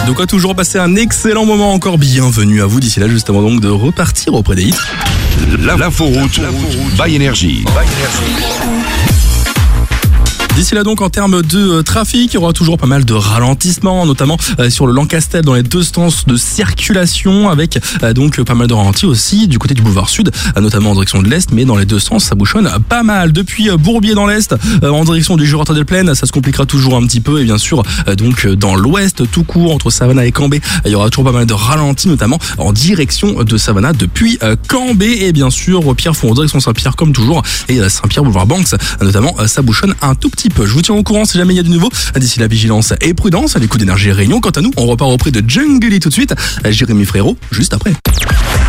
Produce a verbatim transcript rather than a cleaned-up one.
De quoi toujours passer un excellent moment encore. Bienvenue à vous d'ici là, juste avant donc de repartir auprès des hits. L'inforoute by Énergie. D'ici là donc en termes de euh, trafic, il y aura toujours pas mal de ralentissements, notamment euh, sur le Lancastel dans les deux sens de circulation, avec euh, donc pas mal de ralentis aussi du côté du boulevard Sud, euh, notamment en direction de l'Est, mais dans les deux sens ça bouchonne pas mal. Depuis euh, Bourbier dans l'Est, euh, en direction du Jura-Del-Plaine, ça se compliquera toujours un petit peu, et bien sûr euh, donc dans l'Ouest tout court entre Savannah et Cambé, euh, il y aura toujours pas mal de ralentis, notamment en direction de Savannah depuis euh, Cambé, et bien sûr Pierrefonds en direction Saint-Pierre comme toujours, et euh, Saint-Pierre boulevard Banks, euh, notamment euh, ça bouchonne un tout petit peu. Je vous tiens au courant si jamais il y a du nouveau. D'ici la vigilance et prudence, les coups d'énergie Réunion. Quant à nous, on repart auprès de Jungle tout de suite. Jérémy Frérot, juste après.